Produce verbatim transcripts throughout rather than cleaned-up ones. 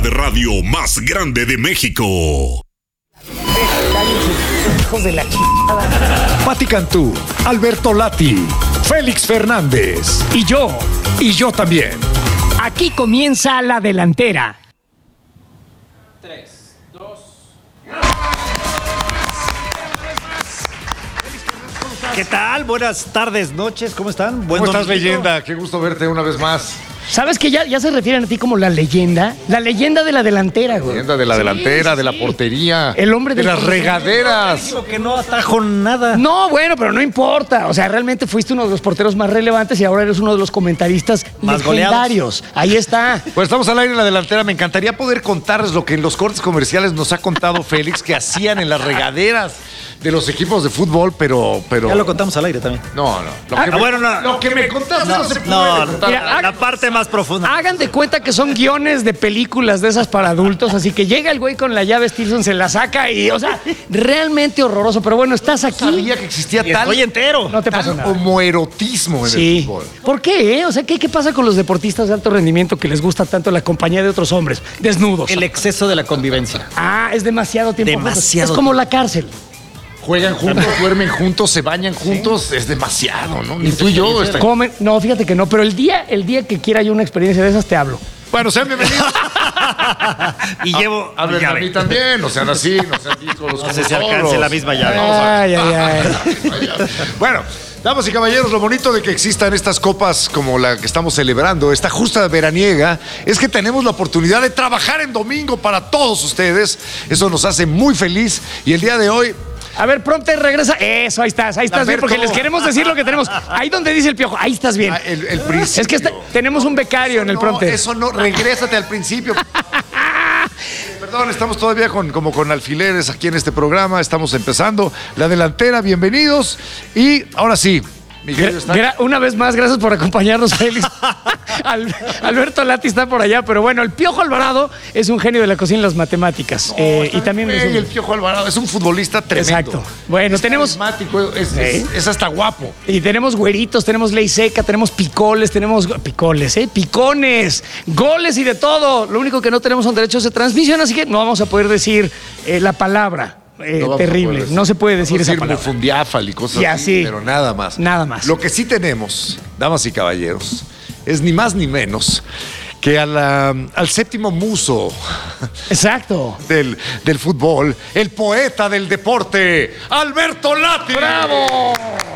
de radio más grande de México. Hijos de la chingada. Pati Cantú, Alberto Lati, Félix Fernández y yo, y yo también. Aquí comienza la delantera. Tres, dos. ¿Qué tal? Buenas tardes, noches, ¿cómo están? ¿Cómo estás, leyenda? Qué gusto verte una vez más. ¿Sabes que ya, ya se refieren a ti como la leyenda? La leyenda de la delantera, güey. Leyenda de la Sí, delantera, sí, de la sí. portería. El hombre de del las conocimiento. regaderas. Digo que no atajo nada. No, bueno, pero no importa. O sea, realmente fuiste uno de los porteros más relevantes y ahora eres uno de los comentaristas Más legendarios. Ahí está. Pues estamos al aire en la delantera. Me encantaría poder contarles lo que en los cortes comerciales nos ha contado Félix que hacían en las regaderas de los equipos de fútbol, pero... pero... Ya lo contamos al aire también. No, no. Lo Ah, que me, bueno, no. Lo que me contaste no, se puede No, contar. Mira, la, la parte más profunda. Hagan de cuenta que son guiones de películas de esas para adultos, así que llega el güey con la llave Stilson, se la saca y, o sea, realmente horroroso. Pero bueno, estás aquí. Sabía que existía Y tal, estoy entero. No te pasó tal nada. homoerotismo en Sí. el fútbol. ¿Por qué? eh? O sea, ¿qué, ¿qué pasa con los deportistas de alto rendimiento que les gusta tanto la compañía de otros hombres desnudos? El exceso de la convivencia. Ah, es demasiado tiempo. juntos. Demasiado Es como la cárcel. Juegan juntos, duermen juntos, se bañan juntos. Es demasiado, ¿no? Ni tú y yo. está- Comen. No, fíjate que no, pero el día, el día que quiera yo una experiencia de esas te hablo. Bueno, sean bienvenidos. Y llevo Hablen a llave. mí también, no sean así, no sean discos. No sé si alcance la misma llave. Ay, ay, ay. Bueno, damas y caballeros, lo bonito de que existan estas copas como la que estamos celebrando, esta justa veraniega, es que tenemos la oportunidad de trabajar en domingo para todos ustedes. Eso nos hace muy feliz y el día de hoy... A ver, pronto regresa. Eso, ahí estás, ahí estás bien, Alberto. porque les queremos decir lo que tenemos. Ahí donde dice el piojo, ahí estás bien. Ah, el, el principio. Es que está- tenemos un becario en el No, Pronte. eso no, regrésate al principio. Perdón, estamos todavía con, como con alfileres aquí en este programa. Estamos empezando la delantera, bienvenidos. Y ahora sí, Miguel Gra- está. gra- una vez más, gracias por acompañarnos, Félix. Al- Alberto Lati está por allá, pero bueno, el Piojo Alvarado es un genio de la cocina y las matemáticas. Eh, y también es un- el Piojo Alvarado es un futbolista tremendo. Exacto. Bueno, Es tenemos- carismático, es, es- Sí. es hasta guapo. Y tenemos güeritos, tenemos ley seca, tenemos picoles, tenemos go- picoles, ¿eh? Picones, goles y de todo. Lo único que no tenemos son derechos de transmisión, así que no vamos a poder decir eh, la palabra. Eh, No vamos a terrible, poder no se puede decir Vamos a esa decir palabra. Mufundiáfal y cosas Y así, así. pero nada más. Nada más. Lo que sí tenemos, damas y caballeros, es ni más ni menos que a la- al séptimo muso Exacto. del, del fútbol, el poeta del deporte, Alberto Lati. ¡Bravo!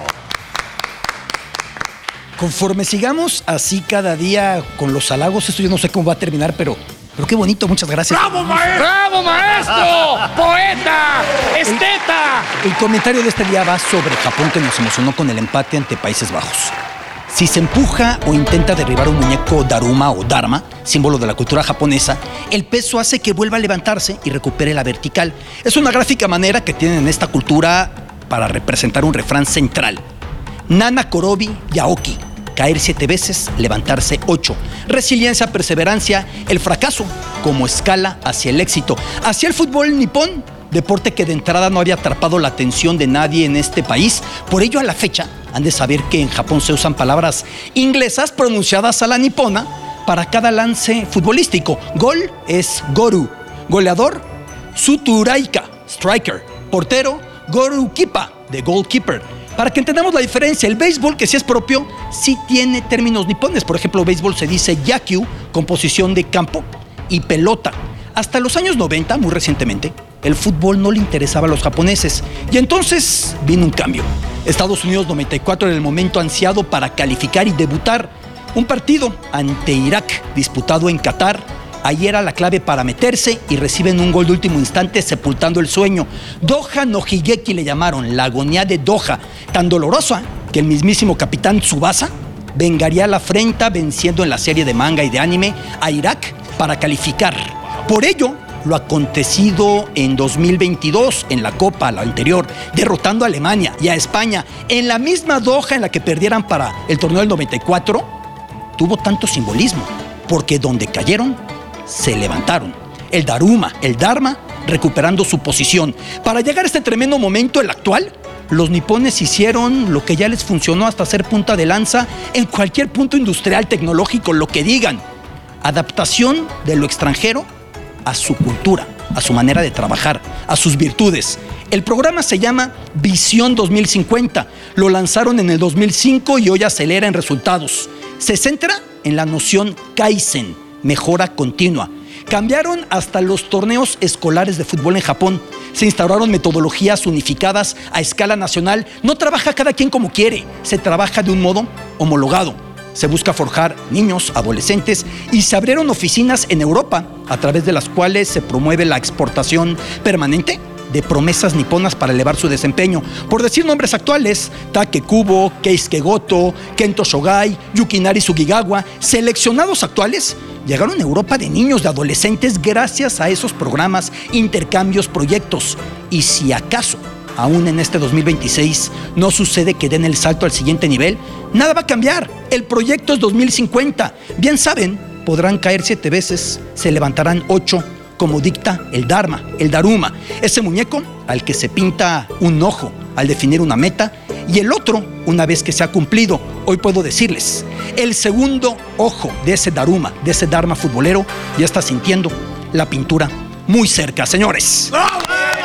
Conforme sigamos así cada día con los halagos, esto yo no sé cómo va a terminar, pero, pero qué bonito, muchas gracias. ¡Bravo, maestro! ¡Bravo, maestro! ¡Poeta! ¡Esteta! El comentario de este día va sobre Japón, que nos emocionó con el empate ante Países Bajos. Si se empuja o intenta derribar un muñeco Daruma o Dharma, símbolo de la cultura japonesa, el peso hace que vuelva a levantarse y recupere la vertical. Es una gráfica manera que tienen en esta cultura para representar un refrán central. Nana Korobi Yaoki. Caer siete veces, levantarse ocho. Resiliencia, perseverancia, el fracaso como escala hacia el éxito. Hacia el fútbol nipón, deporte que de entrada no había atrapado la atención de nadie en este país. Por ello, a la fecha, han de saber que en Japón se usan palabras inglesas pronunciadas a la nipona para cada lance futbolístico. Gol es goru. Goleador, suturaika, striker. Portero, gorukipa, de goalkeeper. Para que entendamos la diferencia, el béisbol, que sí es propio, sí tiene términos nipones. Por ejemplo, béisbol se dice yakyu, composición de campo, y pelota. Hasta los años noventa, muy recientemente, el fútbol no le interesaba a los japoneses. Y entonces vino un cambio. Estados Unidos noventa y cuatro era el momento ansiado para calificar y debutar. Un partido ante Irak, disputado en Qatar. Ahí era la clave para meterse y reciben un gol de último instante sepultando el sueño. Doha no Higeki le llamaron, la agonía de Doha, tan dolorosa que el mismísimo capitán Tsubasa vengaría la afrenta venciendo en la serie de manga y de anime a Irak para calificar. Por ello, lo acontecido en dos mil veintidós en la Copa, la anterior, derrotando a Alemania y a España en la misma Doha en la que perdieran para el torneo del noventa y cuatro, tuvo tanto simbolismo, porque donde cayeron, se levantaron. El Daruma, el Dharma, recuperando su posición. Para llegar a este tremendo momento, el actual, los nipones hicieron lo que ya les funcionó hasta ser punta de lanza en cualquier punto industrial, tecnológico, lo que digan. Adaptación de lo extranjero a su cultura, a su manera de trabajar, a sus virtudes. El programa se llama Visión dos mil cincuenta. Lo lanzaron en el dos mil cinco y hoy acelera en resultados. Se centra en la noción Kaizen, mejora continua. Cambiaron hasta los torneos escolares de fútbol en Japón. Se instauraron metodologías unificadas a escala nacional. No trabaja cada quien como quiere, se trabaja de un modo homologado. Se busca forjar niños, adolescentes y se abrieron oficinas en Europa a través de las cuales se promueve la exportación permanente de promesas niponas para elevar su desempeño. Por decir nombres actuales, Take Kubo, Keisuke Goto, Kento Shogai, Yukinari Sugigawa, seleccionados actuales, llegaron a Europa de niños, de adolescentes, gracias a esos programas, intercambios, proyectos. Y si acaso, aún en este dos mil veintiséis, no sucede que den el salto al siguiente nivel, nada va a cambiar. El proyecto es dos mil cincuenta. Bien saben, podrán caer siete veces, se levantarán ocho, como dicta el Dharma, el Daruma, ese muñeco al que se pinta un ojo al definir una meta y el otro una vez que se ha cumplido. Hoy puedo decirles, el segundo ojo de ese Daruma, de ese Dharma futbolero, ya está sintiendo la pintura muy cerca, señores. ¡Bravo!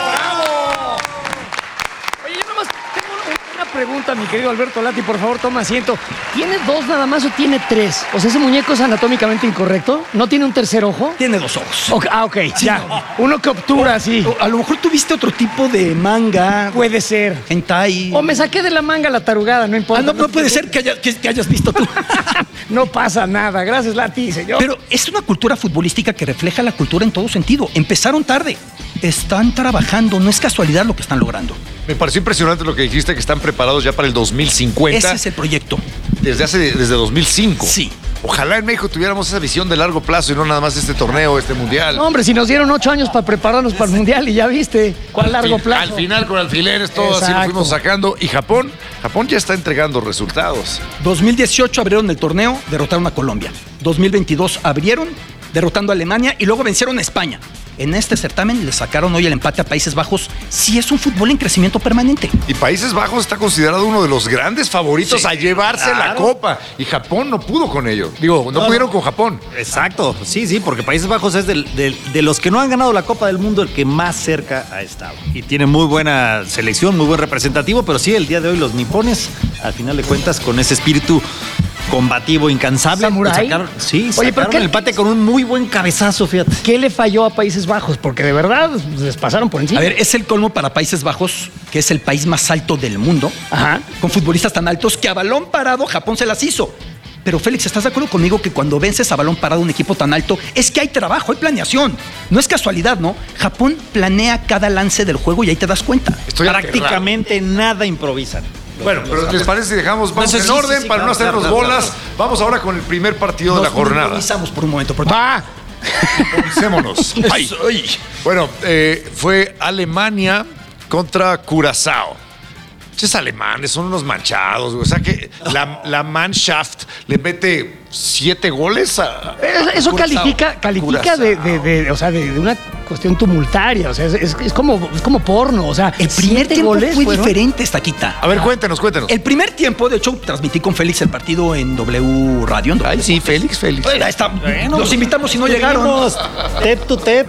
Oye, yo nomás tengo una pregunta, mi querido Alberto Lati, por favor, toma asiento. ¿Tiene dos nada más o tiene tres? O sea, ¿ese muñeco es anatómicamente incorrecto? ¿No tiene un tercer ojo? Tiene dos ojos. Okay, ah, ok, sí, ya. No. Uno que obtura así. A lo mejor tuviste otro tipo de manga. Puede ser. Hentai. O me saqué de la manga la tarugada, no importa. Ah, no, no puede ser que, haya, que, que hayas visto tú. No pasa nada, gracias Lati, señor. Pero es una cultura futbolística que refleja la cultura en todo sentido. Empezaron tarde. Están trabajando, no es casualidad lo que están logrando. Me pareció impresionante lo que dijiste, que están preparados ya para el dos mil cincuenta. Ese es el proyecto. Desde hace, desde dos mil cinco. Sí. Ojalá en México tuviéramos esa visión de largo plazo y no nada más este torneo, este mundial. No, hombre, si nos dieron ocho años para prepararnos para el mundial y ya viste, ¿cuál largo fin, plazo? Al final con alfileres, todo Exacto. así lo fuimos sacando. Y Japón, Japón ya está entregando resultados. dos mil dieciocho abrieron el torneo, derrotaron a Colombia. dos mil veintidós abrieron, derrotando a Alemania y luego vencieron a España. En este certamen le sacaron hoy el empate a Países Bajos. Sí es un fútbol en crecimiento permanente. Y Países Bajos está considerado uno de los grandes favoritos Sí, a llevarse claro. la copa. Y Japón no pudo con ello. Digo, no, No, pudieron no. con Japón. Exacto, sí, sí, porque Países Bajos es del- del- de los que no han ganado la Copa del Mundo el que más cerca ha estado. Y tiene muy buena selección, muy buen representativo, pero sí, el día de hoy los nipones, al final de cuentas, con ese espíritu combativo, incansable, ¿Samurái? sacaron, sí, Oye, sacaron ¿pero qué- el empate con un muy buen cabezazo, fíjate. ¿Qué le falló a Países Bajos? Porque de verdad les pasaron por encima. A ver, es el colmo para Países Bajos, que es el país más alto del mundo, Ajá. con futbolistas tan altos que a balón parado Japón se las hizo. Pero Félix, ¿estás de acuerdo conmigo que cuando vences a balón parado un equipo tan alto es que hay trabajo, hay planeación? No es casualidad, ¿no? Japón planea cada lance del juego y ahí te das cuenta. Estoy Prácticamente nada improvisan. Bueno, pero ¿les parece si dejamos vamos No, en sí, sí, orden sí, para claro, no hacernos claro, claro, bolas? Vamos ahora con el primer partido de la Nos jornada. improvisamos por un momento. Porque... Va. Comencémonos. Ay, ay. Bueno, eh, fue Alemania contra Curazao. Esos alemanes son unos manchados, güey. O sea que la, la Mannschaft le mete siete goles a. Eso, a eso Curazao. califica, califica Curazao. de, de, de- o sea, de, de una cuestión tumultaria. O sea, es, es- es como, es como porno. O sea, El primer siete tiempo goles fue fueron. diferente, Estaquita. A ver, cuéntenos, cuéntenos. El primer tiempo, de hecho, transmití con Félix el partido en W Radio. en W. Ay, sí, Félix, Félix. Oiga, está- Bueno, los invitamos y no llegaron. Estuvimos Tet to tet.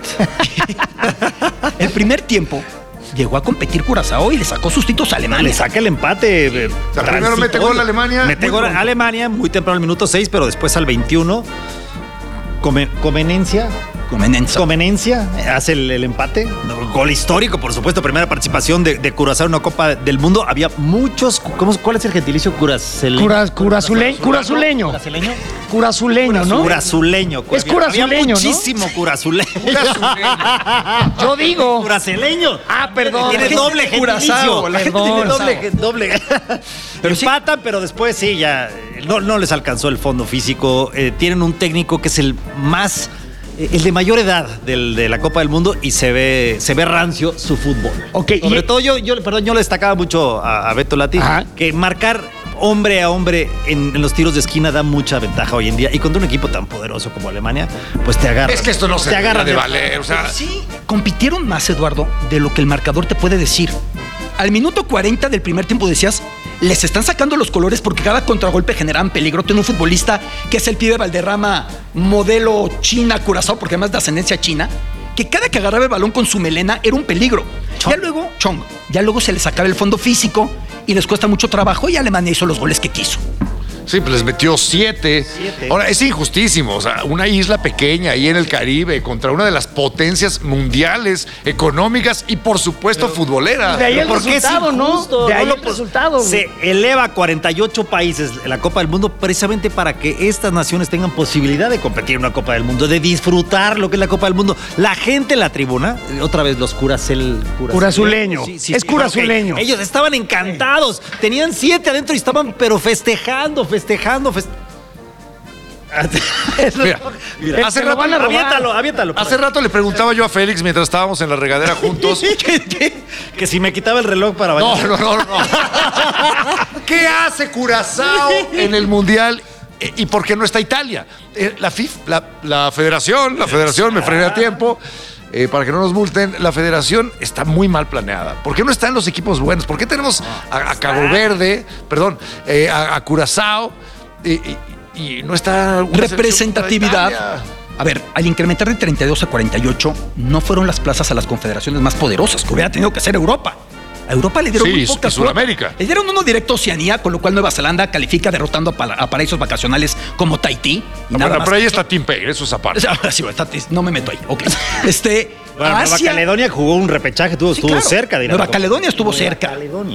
El primer tiempo llegó a competir Curazao y le sacó sustitos a Le alemanes. saca el empate. eh, sea, primero transitorio. mete gol Alemania, Mete muy gol pronto. Alemania muy temprano al minuto seis, pero después al veintiuno. Come- Comenencia. Comenenza. Comenencia hace el, el empate. Gol histórico, por supuesto. Primera participación de, de Curazao en una Copa del Mundo. Había muchos. ¿cómo, ¿Cuál es el gentilicio? Curaceleño. Cura- curazuleño. Curazuleño. ¿Curazuleño? Curazuleño, ¿no? Curazuleño. Es curazuleño, Había ¿no? muchísimo curazuleño. Yo digo. Curaceleño. Ah, perdón. Tiene Gente doble de Curazao, gentilicio. la gente Perdón. Tiene doble, doble. Pero sí. Empatan, pero después sí, ya no, no les alcanzó el fondo físico. Eh, tienen un técnico que es el más, eh, el de mayor edad del- de la Copa del Mundo y se ve, se ve rancio su fútbol. Ok, Sobre y- todo yo, yo, perdón, yo le destacaba mucho a, a Beto Lati Ajá. que marcar hombre a hombre en, en los tiros de esquina da mucha ventaja hoy en día. Y contra un equipo tan poderoso como Alemania, pues te agarras. Es que esto no se te agarras de valer. O sea, Sí, compitieron más, Eduardo, de lo que el marcador te puede decir. Al minuto cuarenta del primer tiempo decías, les están sacando los colores porque cada contragolpe generaban peligro. Tiene un futbolista que es el pibe Valderrama, modelo China, Curazao, porque además de ascendencia china, que cada que agarraba el balón con su melena era un peligro. Chong. Ya luego, Chong, ya luego se les sacaba el fondo físico y les cuesta mucho trabajo y Alemania hizo los goles que quiso. Sí, pues les metió siete. Siete. Ahora, es injustísimo. O sea, una isla pequeña ahí en el Caribe contra una de las potencias mundiales, económicas y, por supuesto, futboleras. De ahí el ¿Por qué es resultado, ¿no? injusto? De ahí No el lo- resultado. Se eleva a cuarenta y ocho países la Copa del Mundo precisamente para que estas naciones tengan posibilidad de competir en una Copa del Mundo, de disfrutar lo que es la Copa del Mundo. La gente en la tribuna, otra vez los curacel, curacel- Curazuleño. Es curazuleño. ok. Ellos estaban encantados. Tenían siete adentro y estaban pero festejando, festejando, festejando. Mira, Mira, hace se lo rato, van a robar. Aviéntalo, aviéntalo. hace rato le preguntaba yo a Félix mientras estábamos en la regadera juntos. ¿Qué, qué? Que si me quitaba el reloj para No, bailar. no, no, no. ¿Qué hace Curazao en el Mundial eh, y por qué no está Italia? Eh, La F I F, la, la federación, la federación, me frené a tiempo. eh, para que no nos multen, la federación está muy mal planeada. ¿Por qué no están los equipos buenos? ¿Por qué tenemos a, a Cabo Verde, perdón, eh, a, a Curazao y, y- y no está una Representatividad. selección contra Italia? A ver, al incrementar de treinta y dos a cuarenta y ocho, no fueron las plazas a las confederaciones más poderosas, que hubiera tenido que ser Europa. A Europa le dieron Sí, muy y pocas Sudamérica. cuotas. Le dieron uno directo a Oceanía, con lo cual Nueva Zelanda califica derrotando a, pa- a paraísos vacacionales como Tahití. Y No, nada bueno, más. pero ahí está Tim Payne, eso es aparte. Ahora sí, está- no me meto ahí. Ok. Este, Bueno, Nueva Asia- Caledonia jugó un repechaje, estuvo, Sí, estuvo claro. cerca de ir a la Nueva Copa. Caledonia estuvo Nueva cerca. Caledonia.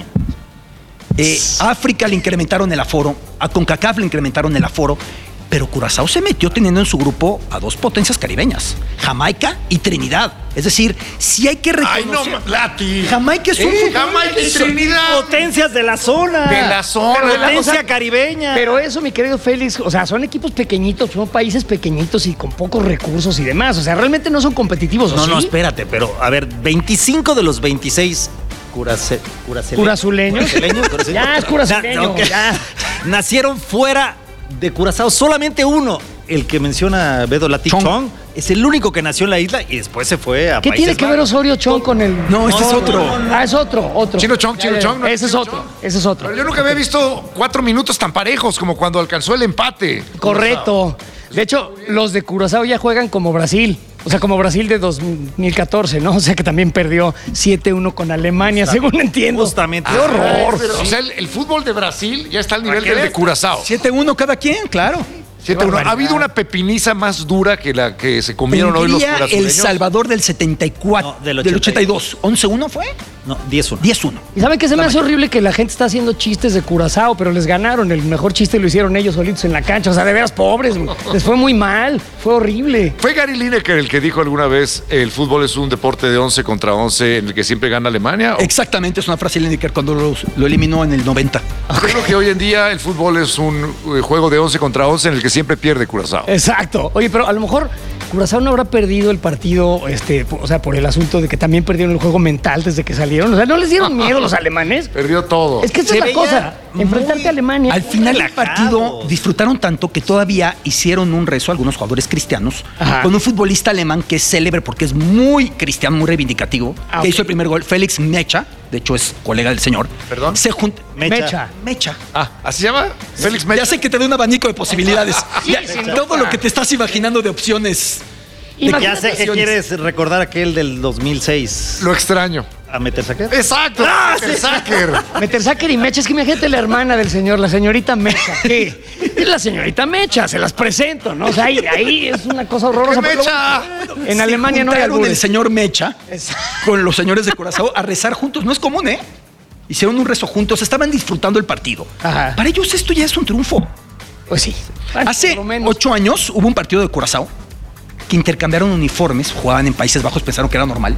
Eh, África le incrementaron el aforo, a CONCACAF le incrementaron el aforo, pero Curazao se metió teniendo en su grupo a dos potencias caribeñas, Jamaica y Trinidad. Es decir, sí hay que Ay, no, reconocer. Lati. Jamaica es un Eh, fútbol- Jamaica y Trinidad. Potencias de la zona. De la zona. Pero de la- Potencia o sea, caribeña. Pero eso, mi querido Félix, o sea, son equipos pequeñitos, son países pequeñitos y con pocos recursos y demás. O sea, realmente no son competitivos, ¿o No, sí? no, espérate, pero a ver, veinticinco de los veintiséis curace, curacele- ¿Curazuleños? curazuleños, curazuleños. Ya, es curazuleño, Na- ok. ya. Nacieron fuera de Curazao, solamente uno, el que menciona Bedo Lati Chong. Chong, es el único que nació en la isla y después se fue a ¿Qué Países tiene que ver Bajos. Osorio Chong con el...? No, este es otro. Ah, es otro, otro. Chino Chong, Chino Ya, ya, Chong, ¿no? Ese es Chino otro, Chong. ese es otro. Pero yo nunca había visto cuatro minutos tan parejos como cuando alcanzó el empate. Correcto. De hecho, los de Curazao ya juegan como Brasil. O sea, como Brasil de dos mil catorce, ¿no? O sea, que también perdió siete uno con Alemania, según entiendo. Justamente. ¡Qué horror! Pero, o sea, el, el fútbol de Brasil ya está al nivel qué del de ves? Curazao. siete uno cada quien, claro. siete uno. ¿Ha habido una pepiniza más dura que la que se comieron hoy los Tendría El curazuleños? Salvador del setenta y cuatro, No, del del ochenta y dos. once uno fue, No, diez uno. diez uno. ¿Y saben qué se me hace horrible? Que la gente está haciendo chistes de Curazao, pero les ganaron. El mejor chiste lo hicieron ellos solitos en la cancha. O sea, de veras pobres. Les fue muy mal. Fue horrible. Fue Gary Lineker el que dijo alguna vez el fútbol es un deporte de once contra once en el que siempre gana Alemania. ¿O Exactamente, es una frase de Lineker cuando lo, lo eliminó en el noventa. creo que hoy en día el fútbol es un eh, juego de once contra once en el que siempre pierde Curazao? Exacto. Oye, pero a lo mejor Curazao no habrá perdido el partido, este, o sea, por el asunto de que también perdieron el juego mental desde que salieron. O sea, ¿no les dieron miedo los alemanes? Perdió todo. Es que esta Se es la veía cosa. Enfrentarte muy- a Alemania. Al final del relajados. partido disfrutaron tanto que todavía hicieron un rezo algunos jugadores cristianos Ajá. con un futbolista alemán que es célebre porque es muy cristiano, muy reivindicativo, Ah, que ok. hizo el primer gol, Félix Mecha, de hecho es colega del señor. ¿Perdón? Se junta Mecha. Mecha. Ah, ¿así se llama? Félix Mecha. Ya sé que te da un abanico de posibilidades. Ya, sin todo duda. lo que te estás imaginando de opciones. Ya Imagínate- sé que quieres recordar aquel del dos mil seis Lo extraño. a meterse acá. Exacto. el Sacker. Metersacker y Mecha, es que imagínate la hermana del señor, la señorita Mecha. ¿Qué? Es la señorita Mecha, se las presento, ¿no? O sea, ahí, ahí es una cosa horrorosa. ¡Qué pero Mecha! luego, En Se Alemania no hay juntaron el albures. señor Mecha con los señores de Curazao a rezar juntos. No es común, ¿eh? Hicieron un rezo juntos, estaban disfrutando el partido. Ajá. Para ellos esto ya es un triunfo. Pues sí. Bueno, Hace por lo menos. ocho años hubo un partido de Curazao que intercambiaron uniformes, jugaban en Países Bajos, pensaron que era normal.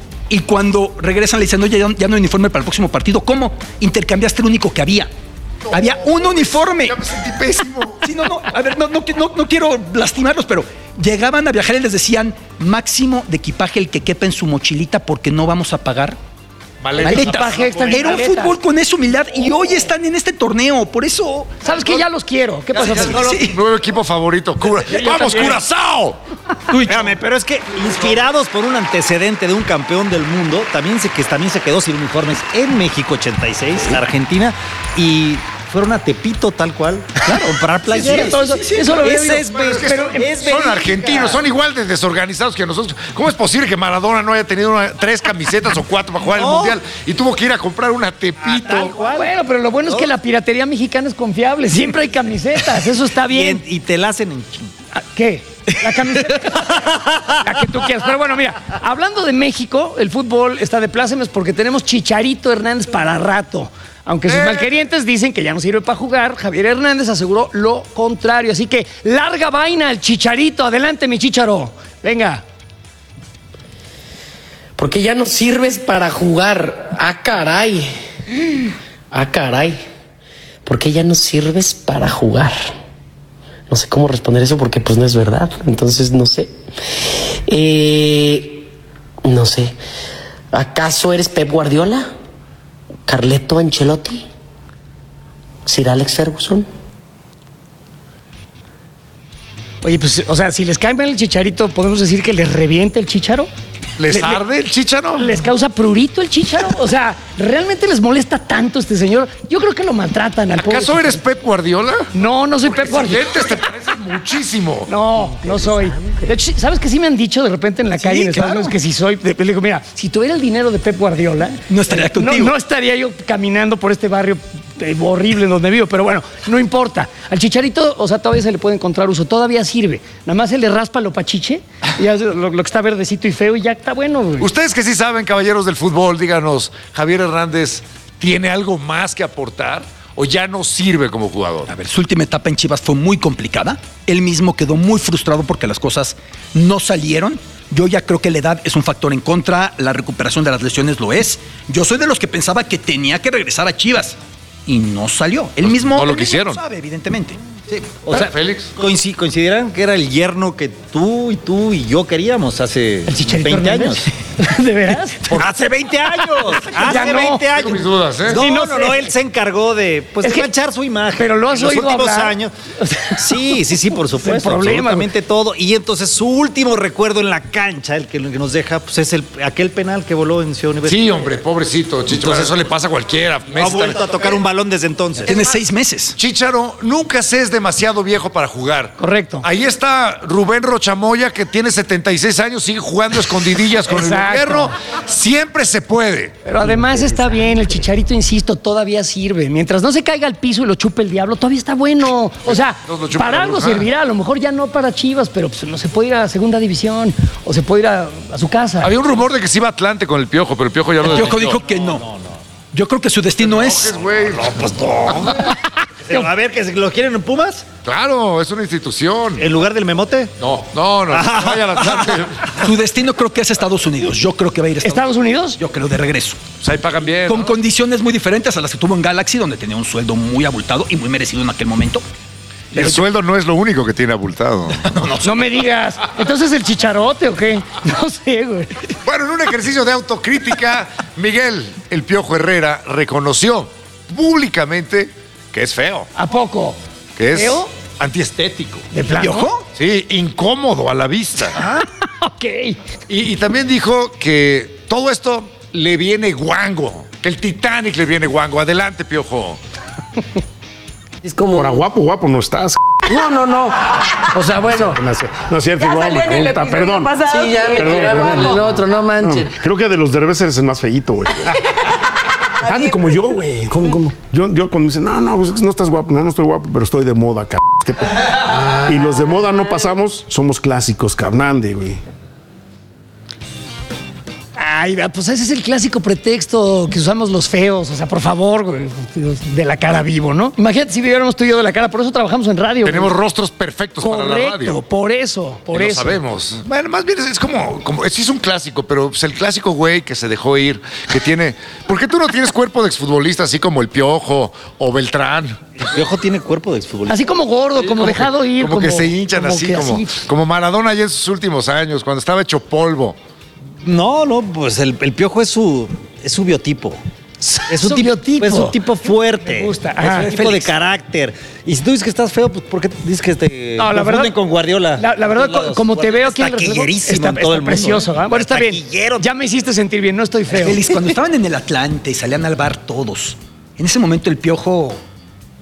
Y cuando regresan le dicen, oye, ya no- ya no hay uniforme para el próximo partido. ¿Cómo? Intercambiaste el único que había. Había un uniforme. Ya me sentí pésimo. Sí, no, no, a ver, no, no, no, no quiero lastimarlos, pero llegaban a viajar y les decían máximo de equipaje el que quepa en su mochilita porque no vamos a pagar Maletas. maletas. Equipaje extra en Era un maletas. fútbol con esa humildad y hoy están en este torneo, por eso... ¿Sabes qué? Ya los quiero. ¿Qué pasa? Ya Félix? solo Sí. Nuevo equipo favorito. Cura- ¡Vamos, también. Curazao! Espérame, pero es que inspirados por un antecedente de un campeón del mundo, también se, que también se quedó sin uniformes en México ochenta y seis, Argentina, y fueron a Tepito tal cual. Claro, comprar playeras. Sí, sí, sí, sí. Eso lo veo yo. es, Bueno, es que pero son, es son verídica. argentinos, son igual de desorganizados que nosotros. ¿Cómo es posible que Maradona no haya tenido una- tres camisetas o cuatro para jugar No. el Mundial y tuvo que ir a comprar una Tepito? Tal cual. Bueno, pero lo bueno es que la piratería mexicana es confiable. Siempre hay camisetas, eso está Y, bien. en- y te la hacen en ching. Ah, ¿Qué? La camiseta. La que tú quieras. Pero bueno, mira, hablando de México, el fútbol está de plácemes porque tenemos Chicharito Hernández para rato. Aunque sus Eh. malquerientes dicen que ya no sirve para jugar, Javier Hernández aseguró lo contrario. Así que larga vaina el Chicharito. Adelante, mi Chicharo. Venga. Porque ya no sirves para jugar. Ah, caray. Ah, caray. ¿Por qué ya no sirves para jugar? No sé cómo responder eso porque pues no es verdad. Entonces no sé. Eh, no sé. ¿Acaso eres Pep Guardiola? ¿Carleto Ancelotti? ¿Sir Alex Ferguson? Oye, pues, o sea, si les cae mal el Chicharito, ¿podemos decir que les reviente el Chicharo? ¿Les Le- le- arde el Chícharo? ¿Les causa prurito el Chicharo? O sea, ¿realmente les molesta tanto este señor? Yo creo que lo maltratan al pobre ¿Acaso eres Chicharito. Pep Guardiola? No, no soy Pep Guardiola. Dientes te pareces muchísimo. No, no soy. De hecho, ¿sabes que sí me han dicho de repente en la calle en Estados claro. Unidos que si soy? Le digo, mira, si tuviera el dinero de Pep Guardiola, No estaría no, contigo. no estaría yo caminando por este barrio eh, horrible en donde vivo, pero bueno, no importa. Al Chicharito, o sea, todavía se le puede encontrar uso, todavía sirve. Nada más se le raspa lo pachiche, y ya lo, lo que está verdecito y feo y ya está bueno, güey. Ustedes que sí saben, caballeros del fútbol, díganos, ¿Javier Hernández tiene algo más que aportar o ya no sirve como jugador? A ver, su última etapa en Chivas fue muy complicada. Él mismo quedó muy frustrado porque las cosas no salieron. Yo ya creo que la edad es un factor en contra, la recuperación de las lesiones lo es. Yo soy de los que pensaba que tenía que regresar a Chivas y no salió. Él mismo no lo él mismo quisieron. sabe, evidentemente. Sí, o sea, Félix. coinci- coincidirán que era el yerno que tú y tú y yo queríamos hace ¿El Chicharito veinte Hernández? años. ¿De veras? ¡Hace veinte años! ¡Hace Ya no. veinte años! Tengo mis dudas, ¿eh? No, Sí, no no, sé. no, él se encargó de, pues, Es de que- manchar su imagen. pero lo has en los oído últimos hablar. años. Sí, sí, sí, por supuesto. problema, absolutamente todo. Y entonces su último recuerdo en la cancha, el que, el que nos deja, pues es el, aquel penal que voló en Ciudad Universitaria. Sí, hombre, pobrecito, Chicho. Eso le pasa a cualquiera. No ha Messi vuelto a también. tocar un balón desde entonces. Tiene seis meses. Chícharo, nunca se es demasiado viejo para jugar. Correcto. Ahí está Rubén Rochamoya, que tiene setenta y seis años, sigue jugando escondidillas con Exacto. el gobierno. Siempre se puede. Pero además está bien, el Chicharito, insisto, todavía sirve. Mientras no se caiga al piso y lo chupe el diablo, todavía está bueno. O sea, No lo chupa para la algo bruja. servirá, a lo mejor ya no para Chivas, pero pues, no se puede ir a segunda división o se puede ir a, a su casa. Había un rumor de que se iba a Atlante con el Piojo, pero el Piojo ya lo El Piojo desmintió. dijo que no. Yo creo que su destino es... Güey, no, pues no. A ver, que se- lo quieren en Pumas Claro, es una institución. en lugar del memote. No, no, no, no vaya al Atlante. Su destino creo que es Estados Unidos. Yo creo que va a ir a Estados, ¿Estados Unidos? Yo creo de regreso. Pues ahí pagan bien. Con ¿no? condiciones muy diferentes a las que tuvo en Galaxy, donde tenía un sueldo muy abultado y muy merecido en aquel momento. Y el sueldo no es lo único que tiene abultado. No me digas. ¿Entonces el chicharote o qué? No sé, güey. Bueno, en un ejercicio de autocrítica, Miguel El Piojo Herrera reconoció públicamente que es feo, ¿A poco? que es ¿Feo? antiestético. ¿De plano? ¿Piojo? Sí, incómodo a la vista. Ok. Y, y también dijo que todo esto le viene guango, que el Titanic le viene guango. Adelante, Piojo. Es como... Ahora, guapo, guapo no estás. No, no, no. O sea, bueno. No es no es cierto, igual me pregunta, perdón. Sí, ya me Perdón, tiraron perdón. el otro, no manches. No, creo que de los Derbez eres el más feíto, güey. Nadie como yo, güey. ¿Cómo, cómo? Yo, yo cuando me dicen, no, no, pues no estás guapo. No, no estoy guapo, pero estoy de moda, cabrón. ¿Qué pe- Y los de moda no pasamos, somos clásicos, carnande, güey. Ay, pues ese es el clásico pretexto que usamos los feos. O sea, por favor, güey, de la cara vivo, ¿no? Imagínate si viviéramos tú y yo de la cara. Por eso trabajamos en radio. Tenemos güey. rostros perfectos para la Correcto, radio. por eso, por Y eso. Lo sabemos. Bueno, más bien es, es como, como, sí es un clásico, pero pues el clásico güey que se dejó ir, que tiene. ¿Por qué tú no tienes cuerpo de exfutbolista así como el Piojo o Beltrán? El Piojo tiene cuerpo de exfutbolista. Así como gordo, como dejado ir. Como, que se hinchan como así, que como, como Maradona ya en sus últimos años, cuando estaba hecho polvo. No, no, pues el, el Piojo es su, es su biotipo. Es Su un tipo, biotipo. es un tipo fuerte. Me gusta. Es Ah, un tipo Félix. de carácter. Y si tú dices que estás feo, pues ¿por qué dices que te No, la confunden verdad- con Guardiola? La, la verdad, En todos lados. como te veo aquí en el reflejo, Taquillerísimo está, en todo está el mundo. precioso. ¿verdad? Bueno, está bien. Taquillero. Ya me hiciste sentir bien, no estoy feo. Félix, cuando estaban en el Atlante y salían al bar todos, en ese momento el Piojo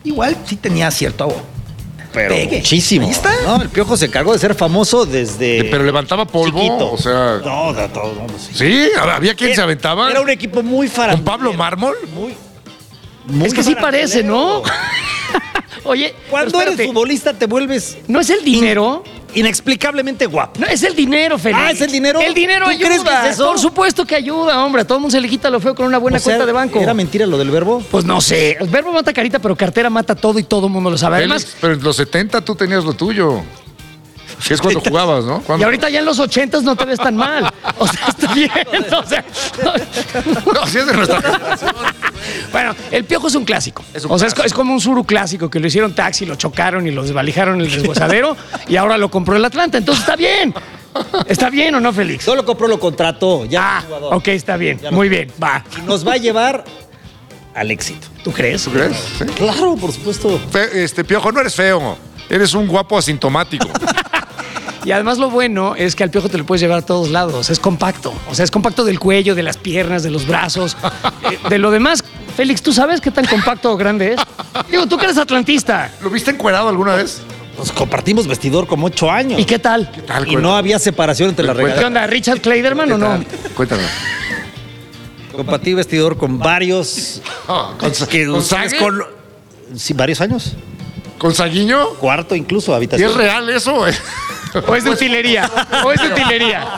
igual sí tenía cierto Pero pegue. muchísimo. Ahí está. No, el Piojo se encargó de ser famoso desde. Pero levantaba polvo, chiquito. o sea... No, de todo. No, pues sí. ¿Sí? ¿Había quien se aventaba? Era un equipo muy ¿Con farandulero. Pablo Mármol? Muy. muy Es que sí parece, ¿no? Oye, Cuando pero eres espérate, futbolista te vuelves ¿no es el dinero? inexplicablemente guapo. No, es el dinero, Félix. Ah, ¿es el dinero? El dinero ¿Tú ayuda. crees que es eso? Por supuesto que ayuda, hombre. A todo el mundo se le quita lo feo con una buena O sea, cuenta de banco. ¿Era mentira lo del verbo? Pues no sé. El verbo mata carita, pero cartera mata todo y todo el mundo lo sabe. Además, Félix, pero en los setenta tú tenías lo tuyo. Que es cuando jugabas, ¿no? y Cuando... ahorita ya en los ochentas no te ves tan mal. O sea, está bien. O sea, No, si es de nuestra generación. bueno, el Piojo es un clásico. Es un o sea, es, clásico. es como un suru clásico que lo hicieron taxi, lo chocaron y lo desvalijaron en el desguazadero y ahora lo compró el Atlanta. Entonces está bien. ¿Está bien o no, Félix? No lo compró, lo contrató. Ya Ah, es jugador. ok, está bien. Ya lo- Muy bien, va. Y nos va a llevar al éxito. ¿Tú crees? ¿Tú crees? Sí. Claro, por supuesto. Fe- este, Piojo, no eres feo. Eres un guapo asintomático. Y además lo bueno es que al Piojo te lo puedes llevar a todos lados. Es compacto. O sea, es compacto del cuello, de las piernas, de los brazos. Eh, de lo demás, Félix, ¿tú sabes qué tan compacto o grande es? Digo, tú que eres atlantista. ¿Lo viste encuerado alguna vez? Nos compartimos vestidor como ocho años. ¿Y qué tal? Tal, Y no había separación entre las Cuenta. ¿Qué regaderas. onda? ¿Richard Kleiderman o no? Cuéntame. Compartí vestidor con varios. Ah, ¿Con, que con ustedes Sague? con- sí, varios años. ¿Con Saguiño? Cuarto incluso, ¿Y habitación. es real eso? ¿O es de utilería? ¿O es de utilería?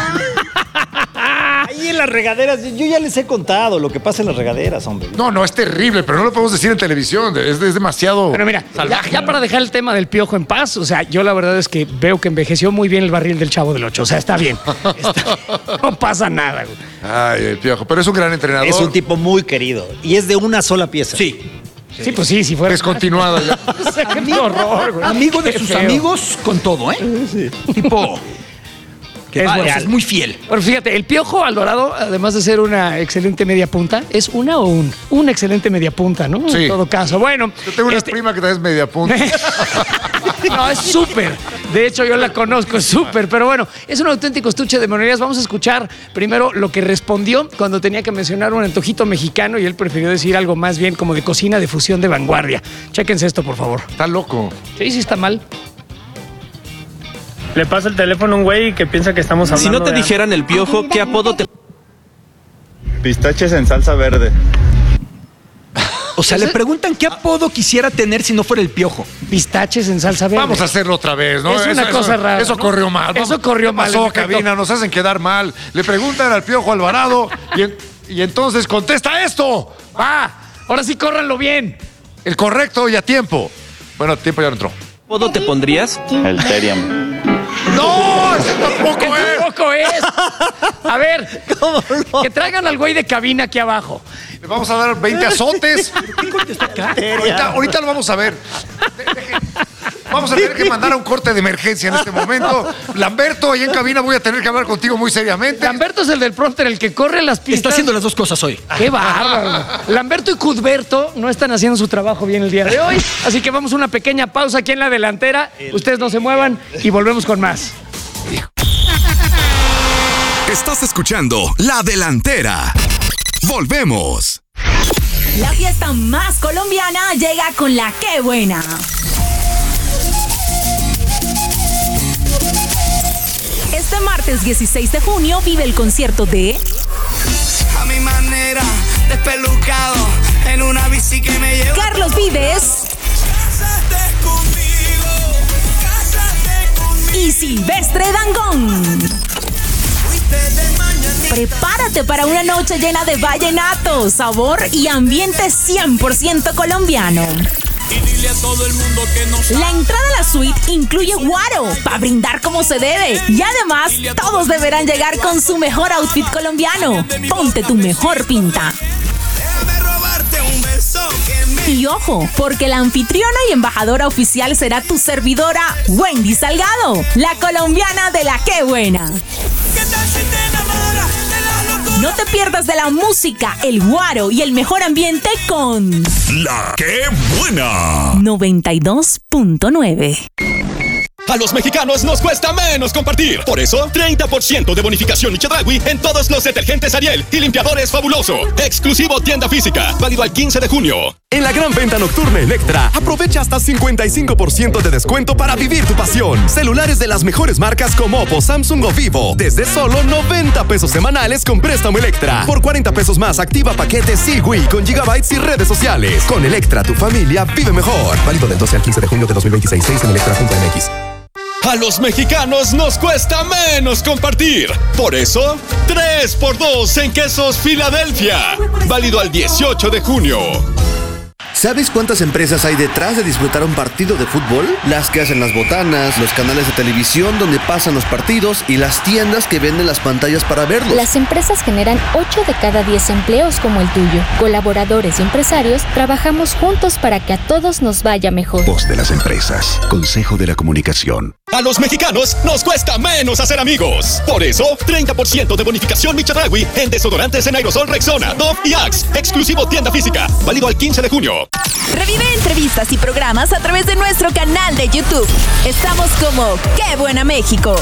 Ahí en las regaderas, yo ya les he contado lo que pasa en las regaderas, hombre. No, no, es terrible, pero no lo podemos decir en televisión. Es, es demasiado Pero mira, ya, salvaje. ya para dejar el tema del Piojo en paz, o sea, yo la verdad es que veo que envejeció muy bien el barril del Chavo del Ocho. O sea, está bien. Está- no pasa nada, güey. Ay, el Piojo. Pero es un gran entrenador. Es un tipo muy querido y es de una sola pieza. Sí. Sí, pues sí, si fuera. Descontinuado ya. O sea, qué horror, güey. Amigo de Qué sus feo. amigos con todo, ¿eh? Tipo. Que Es es, bueno. es muy fiel. Bueno, fíjate, el Piojo Alvarado, además de ser una excelente media punta, es una o un, una excelente media punta, ¿no? Sí. En todo caso. Bueno. Yo tengo una este- prima que también es media punta. No, es súper. De hecho, yo la conozco, es súper. Pero bueno, es un auténtico estuche de monerías. Vamos a escuchar primero lo que respondió cuando tenía que mencionar un antojito mexicano y él prefirió decir algo más bien como de cocina de fusión de vanguardia. Chéquense esto, por favor. Está loco. Sí, sí está mal. Le pasa el teléfono a un güey que piensa que estamos hablando Si no te de- dijeran el Piojo, ¿qué apodo te... Pistaches en salsa verde. O sea, le preguntan qué apodo quisiera tener si no fuera el Piojo. Pistaches en salsa verde. Vamos a hacerlo otra vez, ¿no? Es una Eso- cosa eso- rara, Eso ¿no? corrió mal. Eso Vamos, corrió ¿qué mal, pasó, en efecto. cabina? Nos hacen quedar mal. Le preguntan al Piojo Alvarado y, en- y entonces contesta esto. ¡Ah! Ahora sí, córranlo bien. El correcto y a tiempo. Bueno, a tiempo ya no entró. apodo te pondrías? El Teriam. ¡No! ¡Ese tampoco es! Tampoco es. A ver, que traigan al güey de cabina aquí abajo. Le vamos a dar veinte azotes. Ahorita, ahorita lo vamos a ver. De- deje- Vamos a tener que mandar a un corte de emergencia en este momento. Lamberto, ahí en cabina voy a tener que hablar contigo muy seriamente. Lamberto es el del prompter, el que corre las pistas. Está haciendo las dos cosas hoy. ¡Qué bárbaro! Lamberto y Cuthberto no están haciendo su trabajo bien el día de hoy. Así que vamos a una pequeña pausa aquí en la delantera. Ustedes no se muevan y volvemos con más. Estás escuchando La Delantera. Volvemos. La fiesta más colombiana llega con la Qué Buena. Este martes dieciséis de junio vive el concierto de A mi manera, despelucado, en una bici que me lleva. Carlos Vives Cásate conmigo, cásate conmigo. y Silvestre Dangond. Fuiste de mañanita. Prepárate para una noche llena de vallenato, sabor y ambiente cien por ciento colombiano. Y dile a todo el mundo que no sabe. La entrada a la suite incluye guaro para brindar como se debe. Y además, todos deberán llegar con su mejor outfit colombiano. Ponte tu mejor pinta. Déjame robarte un beso que me. Y ojo, porque la anfitriona y embajadora oficial será tu servidora, Wendy Salgado, la colombiana de la Qué Buena. ¿Qué tal si te enamoras de la locura? No te pierdas de la música, el guaro y el mejor ambiente con La que buena. noventa y dos punto nueve. A los mexicanos nos cuesta menos compartir. Por eso, treinta por ciento de bonificación y Chedraui en todos los detergentes Ariel y limpiadores Fabuloso. Exclusivo tienda física. Válido al quince de junio. En la gran venta nocturna Electra, aprovecha hasta cincuenta y cinco por ciento de descuento para vivir tu pasión. Celulares de las mejores marcas como Oppo, Samsung o Vivo. Desde solo noventa pesos semanales con préstamo Electra. Por cuarenta pesos más, activa paquetes Wii con gigabytes y redes sociales. Con Electra, tu familia vive mejor. Válido del doce al quince de junio de dos mil veintiséis. seis en electra punto m x. A los mexicanos nos cuesta menos compartir. Por eso, tres por dos en quesos Filadelfia. Válido al dieciocho de junio. ¿Sabes cuántas empresas hay detrás de disfrutar un partido de fútbol? Las que hacen las botanas, los canales de televisión donde pasan los partidos y las tiendas que venden las pantallas para verlos. Las empresas generan ocho de cada diez empleos como el tuyo. Colaboradores y empresarios trabajamos juntos para que a todos nos vaya mejor. Voz de las empresas. Consejo de la Comunicación. A los mexicanos nos cuesta menos hacer amigos. Por eso, treinta por ciento de bonificación Chedraui en desodorantes en aerosol Rexona, Dove y Axe. Exclusivo tienda física. Válido al quince de junio. Revive entrevistas y programas a través de nuestro canal de YouTube. Estamos como ¡Qué buena México!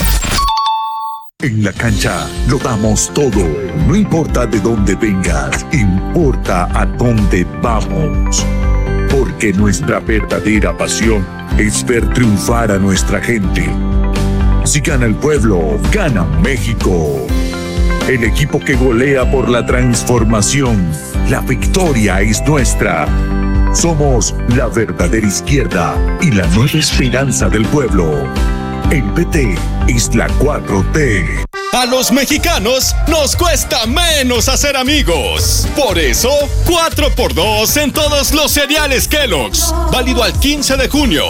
En la cancha lo damos todo. No importa de dónde vengas, importa a dónde vamos. Porque nuestra verdadera pasión es ver triunfar a nuestra gente. Si gana el pueblo, gana México. El equipo que golea por la transformación. La victoria es nuestra. Somos la verdadera izquierda y la nueva esperanza del pueblo. El P T es la cuatro T. A los mexicanos nos cuesta menos hacer amigos. Por eso, cuatro por dos en todos los cereales Kellogg's. Válido al quince de junio.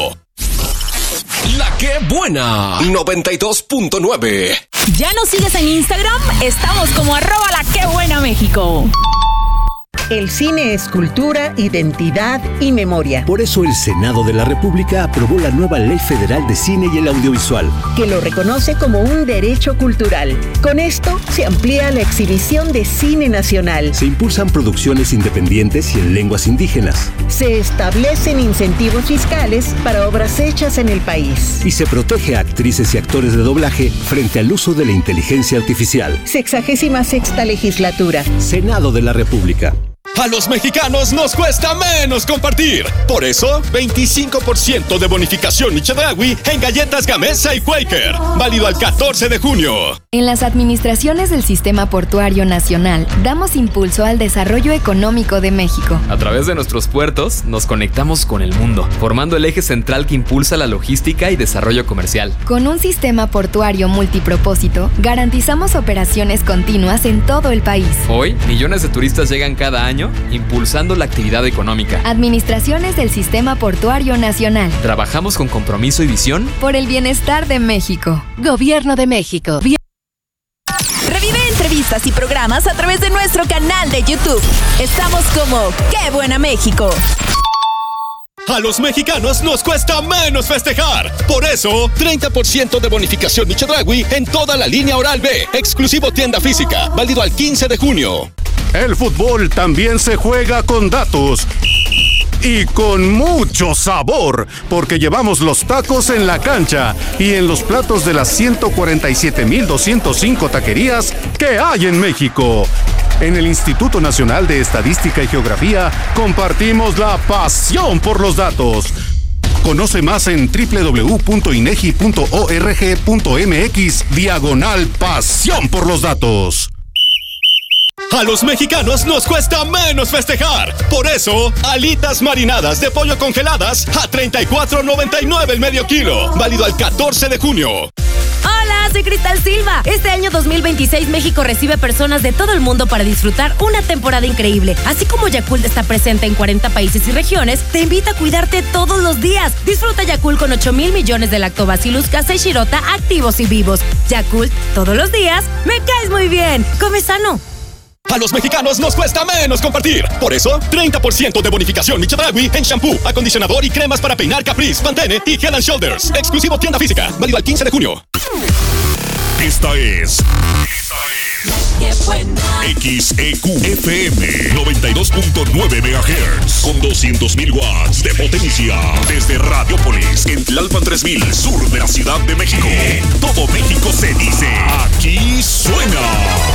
La que buena. noventa y dos punto nueve. ¿Ya nos sigues en Instagram? Estamos como arroba la que buena México. El cine es cultura, identidad y memoria. Por eso el Senado de la República aprobó la nueva Ley Federal de Cine y el Audiovisual, que lo reconoce como un derecho cultural. Con esto se amplía la exhibición de cine nacional. Se impulsan producciones independientes y en lenguas indígenas. Se establecen incentivos fiscales para obras hechas en el país. Y se protege a actrices y actores de doblaje frente al uso de la inteligencia artificial. Sexagésima sexta legislatura. Senado de la República. A los mexicanos nos cuesta menos compartir. Por eso, veinticinco por ciento de bonificación y Chedraui en galletas Gamesa y Quaker. Válido al catorce de junio. En las administraciones del Sistema Portuario Nacional, damos impulso al desarrollo económico de México. A través de nuestros puertos, nos conectamos con el mundo, formando el eje central que impulsa la logística y desarrollo comercial. Con un sistema portuario multipropósito, garantizamos operaciones continuas en todo el país. Hoy, millones de turistas llegan cada año impulsando la actividad económica. Administraciones del Sistema Portuario Nacional. Trabajamos con compromiso y visión por el bienestar de México. Gobierno de México. Revive entrevistas y programas a través de nuestro canal de YouTube. Estamos como ¡Qué buena México! A los mexicanos nos cuesta menos festejar. Por eso, treinta por ciento de bonificación y Chedraui en toda la línea Oral-B. Exclusivo tienda física. Válido al quince de junio. El fútbol también se juega con datos y con mucho sabor, porque llevamos los tacos en la cancha y en los platos de las ciento cuarenta y siete mil doscientos cinco taquerías que hay en México. En el Instituto Nacional de Estadística y Geografía compartimos la pasión por los datos. Conoce más en doble u doble u doble u punto inegi punto org punto mx diagonal pasión por los datos. A los mexicanos nos cuesta menos festejar. Por eso, alitas marinadas de pollo congeladas a treinta y cuatro noventa y nueve el medio kilo. Válido al catorce de junio. Hola, soy Cristal Silva. Este año dos mil veintiséis México recibe personas de todo el mundo para disfrutar una temporada increíble. Así como Yakult está presente en cuarenta países y regiones, te invita a cuidarte todos los días. Disfruta Yakult con ocho mil millones de Lactobacillus casei shirota activos y vivos. Yakult, todos los días, me caes muy bien. Come sano. A los mexicanos nos cuesta menos compartir. Por eso, treinta por ciento de bonificación y Chedraui en shampoo, acondicionador y cremas para peinar Caprice, Pantene y Head and Shoulders. Exclusivo tienda física. Válido al quince de junio. Esta es... qué buena. X E Q F M noventa y dos punto nueve megahertz con doscientos mil watts de potencia desde Radiopolis en Tlalpan tres mil, sur de la Ciudad de México. En todo México se dice, aquí suena